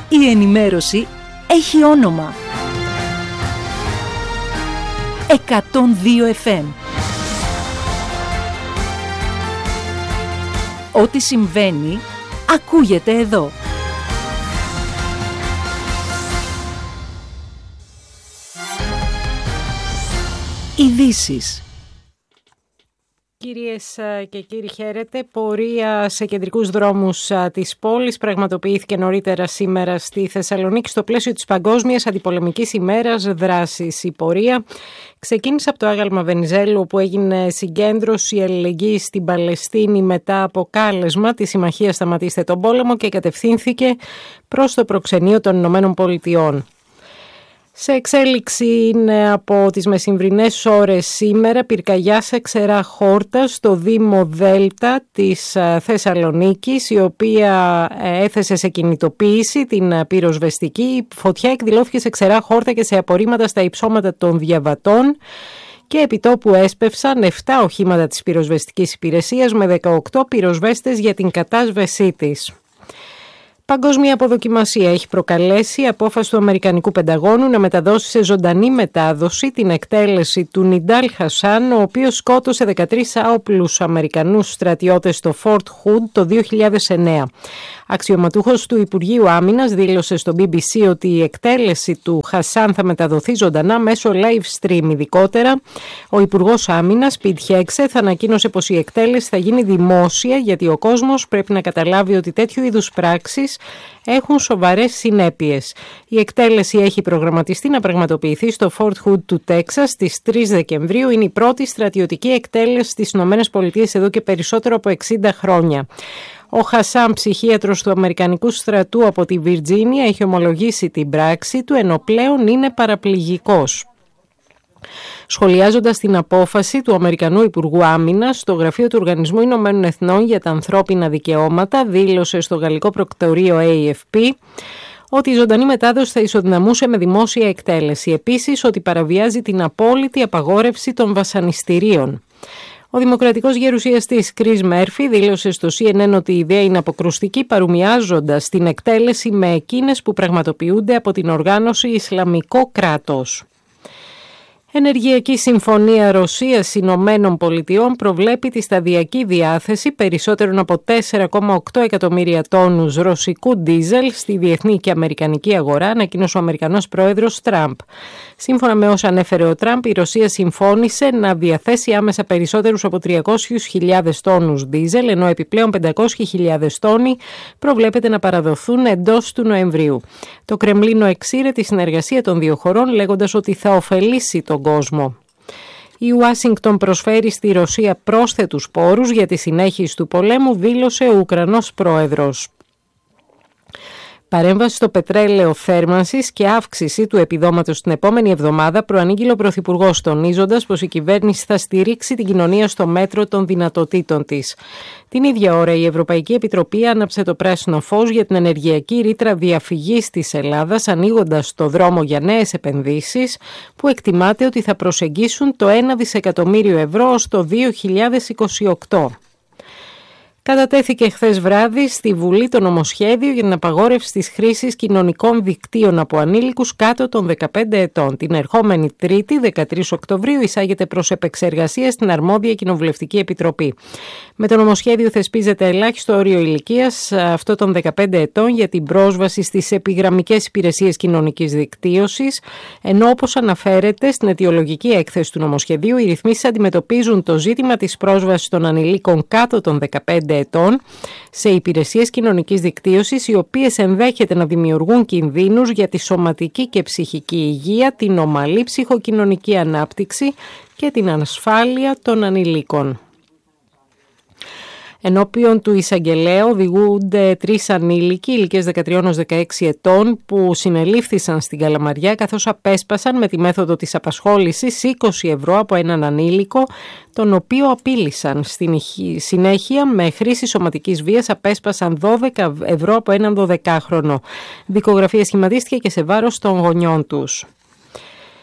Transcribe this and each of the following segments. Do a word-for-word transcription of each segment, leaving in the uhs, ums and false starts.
Η ενημέρωση έχει όνομα. εκατόν δύο εφ εμ. Ό,τι συμβαίνει, ακούγεται εδώ. Ειδήσεις. Κυρίες και κύριοι, χαίρετε. Πορεία σε κεντρικούς δρόμους της πόλης πραγματοποιήθηκε νωρίτερα σήμερα στη Θεσσαλονίκη στο πλαίσιο της Παγκόσμιας Αντιπολεμικής ημέρας δράσης. Η πορεία ξεκίνησε από το άγαλμα Βενιζέλου, όπου έγινε συγκέντρωση αλληλεγγύης στην Παλαιστίνη μετά από κάλεσμα της Συμμαχίας Σταματήστε τον Πόλεμο και κατευθύνθηκε προς το προξενείο των Ηνωμένων Πολιτειών. Σε εξέλιξη είναι από τις μεσημβρινές ώρες σήμερα πυρκαγιά σε ξερά χόρτα στο Δήμο Δέλτα της Θεσσαλονίκης, η οποία έθεσε σε κινητοποίηση την πυροσβεστική. Η φωτιά εκδηλώθηκε σε ξερά χόρτα και σε απορρίμματα στα υψώματα των διαβατών και επιτόπου έσπευσαν επτά οχήματα της πυροσβεστικής υπηρεσίας με δεκαοκτώ πυροσβέστες για την κατάσβεσή της. Παγκόσμια αποδοκιμασία έχει προκαλέσει η απόφαση του Αμερικανικού Πενταγώνου να μεταδώσει σε ζωντανή μετάδοση την εκτέλεση του Νιντάλ Χασάν, ο οποίος σκότωσε δεκατρείς άοπλους Αμερικανούς στρατιώτες στο Fort Hood το δύο χιλιάδες εννέα. Αξιωματούχος του Υπουργείου Άμυνας δήλωσε στο μπι μπι σι ότι η εκτέλεση του Χασάν θα μεταδοθεί ζωντανά μέσω live stream. Ειδικότερα, ο Υπουργός Άμυνας, Πιτ Χέξεθ, ανακοίνωσε πως η εκτέλεση θα γίνει δημόσια, γιατί ο κόσμος πρέπει να καταλάβει ότι τέτοιου είδους πράξεις έχουν σοβαρές συνέπειες. Η εκτέλεση έχει προγραμματιστεί να πραγματοποιηθεί στο Fort Hood του Τέξας στις τρεις Δεκεμβρίου. Είναι η πρώτη στρατιωτική εκτέλεση στις ΗΠΑ εδώ και περισσότερο από εξήντα χρόνια. Ο Χασάν, ψυχίατρος του Αμερικανικού στρατού από τη Βιρτζίνια, έχει ομολογήσει την πράξη του, ενώ πλέον είναι παραπληγικός. Σχολιάζοντας την απόφαση του Αμερικανού Υπουργού Άμυνας, το Γραφείο του Οργανισμού Ηνωμένων Εθνών για τα Ανθρώπινα Δικαιώματα δήλωσε στο γαλλικό προκτορείο έι εφ πι ότι η ζωντανή μετάδοση θα ισοδυναμούσε με δημόσια εκτέλεση. Επίσης, ότι παραβιάζει την απόλυτη απαγόρευση των βασανιστήριων. Ο δημοκρατικός γερουσιαστής Κρίς Μέρφι δήλωσε στο σι εν εν ότι η ιδέα είναι αποκρουστική, παρομοιάζοντας την εκτέλεση με εκείνες που πραγματοποιούνται από την οργάνωση Ισλαμικό κράτος. Ενεργειακή Συμφωνία Ρωσίας-Ηνωμένων Πολιτειών προβλέπει τη σταδιακή διάθεση περισσότερων από τέσσερα κόμμα οκτώ εκατομμύρια τόνους ρωσικού ντίζελ στη διεθνή και αμερικανική αγορά, ανακοίνωσε ο Αμερικανός πρόεδρος Τραμπ. Σύμφωνα με όσα ανέφερε ο Τραμπ, η Ρωσία συμφώνησε να διαθέσει άμεσα περισσότερους από τριακόσιες χιλιάδες τόνους ντίζελ, ενώ επιπλέον πεντακόσιες χιλιάδες τόνοι προβλέπεται να παραδοθούν εντός του Νοεμβρίου. Το Κρεμλίνο εξήρε τη συνεργασία των δύο χωρών, λέγοντας ότι θα ωφελήσει τον κόσμο. Η Ουάσιγκτον προσφέρει στη Ρωσία πρόσθετους πόρους για τη συνέχιση του πολέμου, δήλωσε ο Ουκρανός πρόεδρος. Παρέμβαση στο πετρέλαιο θέρμανσης και αύξηση του επιδόματος την επόμενη εβδομάδα, προανήγγειλε ο Πρωθυπουργός, τονίζοντας πως η κυβέρνηση θα στηρίξει την κοινωνία στο μέτρο των δυνατοτήτων της. Την ίδια ώρα, η Ευρωπαϊκή Επιτροπή άναψε το πράσινο φως για την ενεργειακή ρήτρα διαφυγής της Ελλάδας, ανοίγοντας το δρόμο για νέες επενδύσεις που εκτιμάται ότι θα προσεγγίσουν το ένα δισεκατομμύριο ευρώ ως το δύο χιλιάδες είκοσι οκτώ. Κατατέθηκε χθες βράδυ στη Βουλή το νομοσχέδιο για την απαγόρευση της χρήσης κοινωνικών δικτύων από ανήλικους κάτω των δεκαπέντε ετών. Την ερχόμενη Τρίτη, δεκατρείς Οκτωβρίου, εισάγεται προς επεξεργασία στην αρμόδια Κοινοβουλευτική Επιτροπή. Με το νομοσχέδιο θεσπίζεται ελάχιστο όριο ηλικίας, αυτό των δεκαπέντε ετών, για την πρόσβαση στις επιγραμμικές υπηρεσίες κοινωνικής δικτύωσης, ενώ όπως αναφέρεται στην αιτιολογική έκθεση του νομοσχεδίου, οι ρυθμίσεις αντιμετωπίζουν το ζήτημα της πρόσβασης των ανηλίκων κάτω των δεκαπέντε ετών σε υπηρεσίες κοινωνικής δικτύωσης, οι οποίες ενδέχεται να δημιουργούν κινδύνους για τη σωματική και ψυχική υγεία, την ομαλή ψυχοκοινωνική ανάπτυξη και την ασφάλεια των ανηλίκων. Ενώπιον του εισαγγελέα οδηγούνται τρεις ανήλικοι ηλικίας δεκατρία έως δεκαέξι ετών που συνελήφθησαν στην Καλαμαριά, καθώς απέσπασαν με τη μέθοδο της απασχόλησης είκοσι ευρώ από έναν ανήλικο, τον οποίο απείλησαν. Στην συνέχεια, με χρήση σωματικής βίας, απέσπασαν δώδεκα ευρώ από έναν δωδεκάχρονο. Δικογραφία σχηματίστηκε και σε βάρος των γονιών τους.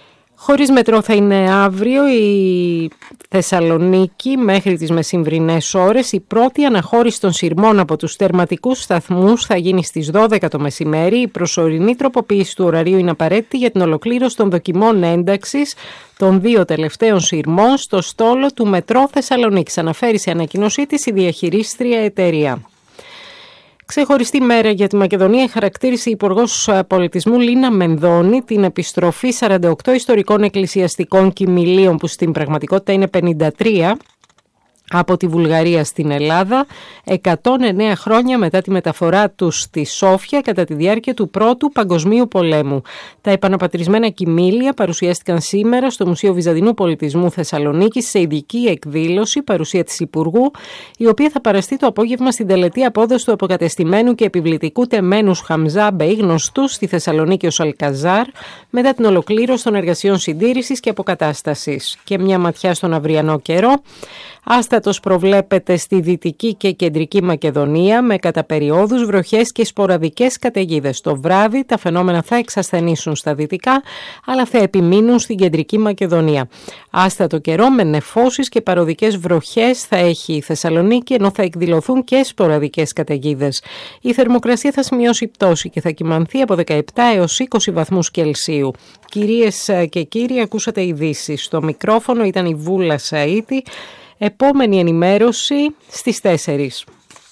Χωρίς μετρό θα είναι αύριο η Θεσσαλονίκη μέχρι τις μεσημβρινές ώρες. Η πρώτη αναχώρηση των σειρμών από τους τερματικούς σταθμούς θα γίνει στις δώδεκα το μεσημέρι. Η προσωρινή τροποποίηση του ωραρίου είναι απαραίτητη για την ολοκλήρωση των δοκιμών ένταξης των δύο τελευταίων σειρμών στο στόλο του Μετρό Θεσσαλονίκης, αναφέρει σε ανακοίνωσή της η διαχειρίστρια εταιρεία. Ξεχωριστή μέρα για τη Μακεδονία χαρακτήρισε η Υπουργός Πολιτισμού Λίνα Μενδώνη την επιστροφή σαράντα οκτώ ιστορικών εκκλησιαστικών κοιμηλίων που στην πραγματικότητα είναι πενήντα τρία από τη Βουλγαρία στην Ελλάδα, εκατόν εννέα χρόνια μετά τη μεταφορά τους στη Σόφια κατά τη διάρκεια του Πρώτου Παγκοσμίου Πολέμου. Τα επαναπατρισμένα κοιμήλια παρουσιάστηκαν σήμερα στο Μουσείο Βυζαντινού Πολιτισμού Θεσσαλονίκης σε ειδική εκδήλωση παρουσία της Υπουργού, η οποία θα παραστεί το απόγευμα στην τελετή απόδοση του αποκατεστημένου και επιβλητικού τεμένους Χαμζά Μπεϊ, γνωστού στη Θεσσαλονίκη ως Αλκαζάρ, μετά την ολοκλήρωση των εργασιών συντήρησης και αποκατάστασης. Και μια ματιά στον αυριανό καιρό. Άστατος προβλέπεται στη Δυτική και Κεντρική Μακεδονία με κατά περιόδους βροχές και σποραδικές καταιγίδες. Το βράδυ τα φαινόμενα θα εξασθενήσουν στα δυτικά, αλλά θα επιμείνουν στην Κεντρική Μακεδονία. Άστατο καιρό με νεφώσεις και παροδικές βροχές θα έχει η Θεσσαλονίκη, ενώ θα εκδηλωθούν και σποραδικές καταιγίδες. Η θερμοκρασία θα σημειώσει πτώση και θα κυμανθεί από δεκαεπτά έως είκοσι βαθμούς Κελσίου. Κυρίες και κύριοι, ακούσατε ειδήσεις. Στο μικρόφωνο ήταν η Βούλα Σαΐτη. Επόμενη ενημέρωση στις τέσσερις.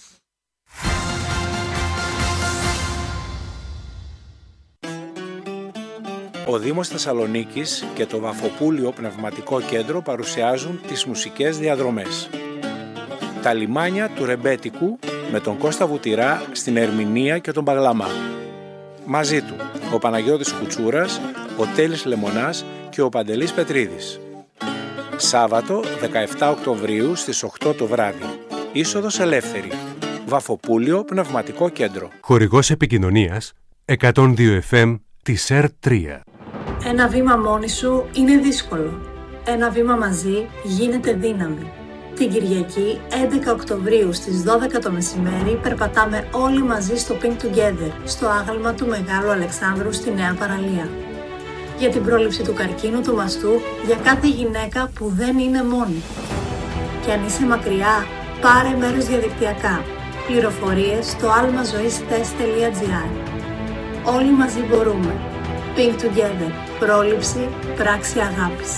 Ο Δήμος Θεσσαλονίκης και το Βαφοπούλιο Πνευματικό Κέντρο παρουσιάζουν τις μουσικές διαδρομές. Τα λιμάνια του Ρεμπέτικου με τον Κώστα Βουτυρά στην Ερμηνεία και τον Παγλαμά. Μαζί του ο Παναγιώτης Κουτσούρας, ο Τέλης Λεμονάς και ο Παντελής Πετρίδης. Σάββατο δεκαεπτά Οκτωβρίου στις οκτώ το βράδυ. Είσοδος ελεύθερη. Βαφοπούλιο Πνευματικό Κέντρο. Χορηγός επικοινωνίας εκατόν δύο εφ εμ της ΕΡ τρία. Ένα βήμα μόνη σου είναι δύσκολο. Ένα βήμα μαζί γίνεται δύναμη. Την Κυριακή έντεκα Οκτωβρίου στις δώδεκα το μεσημέρι περπατάμε όλοι μαζί στο Pink Together, στο άγαλμα του Μεγάλου Αλεξάνδρου στη Νέα Παραλία. Για την πρόληψη του καρκίνου του μαστού, για κάθε γυναίκα που δεν είναι μόνη. Και αν είσαι μακριά, πάρε μέρος διαδικτυακά. Πληροφορίες στο almazoistes τελεία gr. Όλοι μαζί μπορούμε. Pink Together. Πρόληψη, πράξη αγάπης.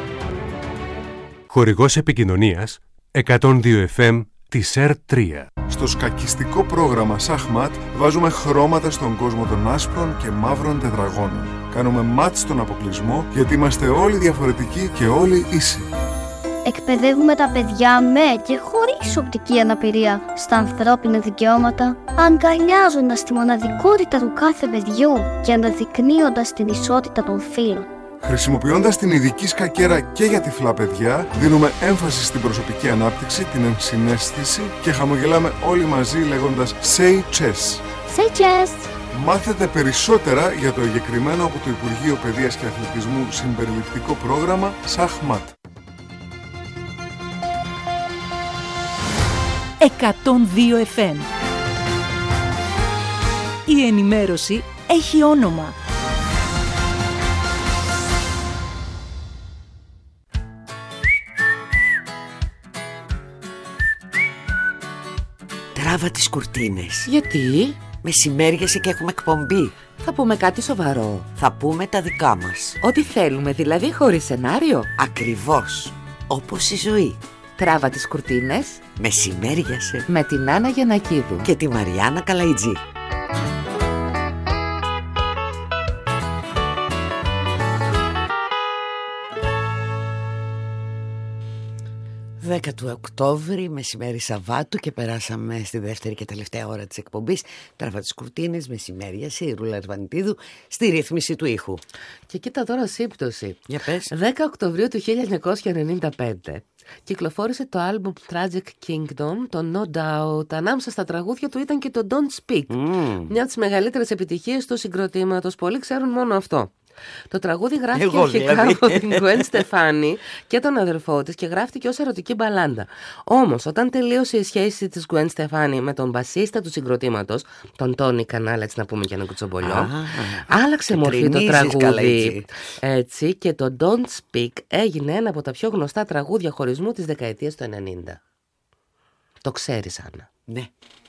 Χορηγός επικοινωνίας εκατόν δύο εφ εμ της ΕΡ τρία. Στο σκακιστικό πρόγραμμα Σαχμάτ βάζουμε χρώματα στον κόσμο των άσπρων και μαύρων τετραγώνων. Κάνουμε μάτς στον αποκλεισμό γιατί είμαστε όλοι διαφορετικοί και όλοι ίσοι. Εκπαιδεύουμε τα παιδιά με και χωρίς οπτική αναπηρία στα ανθρώπινα δικαιώματα, αγκαλιάζοντας τη μοναδικότητα του κάθε παιδιού και αναδεικνύοντας την ισότητα των φύλων. Χρησιμοποιώντας την ειδική σκακέρα και για τυφλά παιδιά, δίνουμε έμφαση στην προσωπική ανάπτυξη, την ενσυναίσθηση και χαμογελάμε όλοι μαζί λέγοντας Say Chess. Say Chess! Μάθετε περισσότερα για το εγκεκριμένο από το Υπουργείο Παιδείας και Αθλητισμού συμπεριληπτικό πρόγραμμα Σαχμάτ. εκατόν δύο εφ εμ. Η ενημέρωση έχει όνομα. Τράβα τις κουρτίνες. Γιατί? Μεσημέριασε και έχουμε εκπομπή. Θα πούμε κάτι σοβαρό. Θα πούμε τα δικά μας. Ό,τι θέλουμε, δηλαδή χωρίς σενάριο. Ακριβώς. Όπως η ζωή. Τράβα τις κουρτίνες. Μεσημέριασε. Με την Άννα Γιαννακίδου. Και τη Μαριάννα Καλαϊτζή. δέκα του Οκτώβρη, μεσημέρι Σαββάτου και περάσαμε στη δεύτερη και τελευταία ώρα της εκπομπής. Τράβα τις κουρτίνες, μεσημέριασε η Ρούλα Ερβανιτίδου στη ρύθμιση του ήχου. Και κοίτα τώρα σύμπτωση. Για πες. δέκα Οκτωβρίου του χίλια εννιακόσια ενενήντα πέντε κυκλοφόρησε το άλμπουμ Tragic Kingdom, το No Doubt. Ανάμεσα στα τραγούδια του ήταν και το Don't Speak. Mm. Μια από τις μεγαλύτερες επιτυχίες του συγκροτήματος. Πολλοί ξέρουν μόνο αυτό. Το τραγούδι γράφτηκε Εγώ, αρχικά δηλαδή. από την Gwen Stefani και τον αδερφό της και γράφτηκε ως ερωτική μπαλάντα. Όμως, όταν τελείωσε η σχέση της Gwen Stefani με τον μπασίστα του συγκροτήματος, τον Τόνι Κανάλα, έτσι να πούμε και ένα κουτσομπολιό, Α, άλλαξε μορφή το κρινίζεις καλά τραγούδι. έτσι. Έτσι, και το Don't Speak έγινε ένα από τα πιο γνωστά τραγούδια χωρισμού της δεκαετίας του ενενήντα. Το ξέρεις, Άννα? Ναι.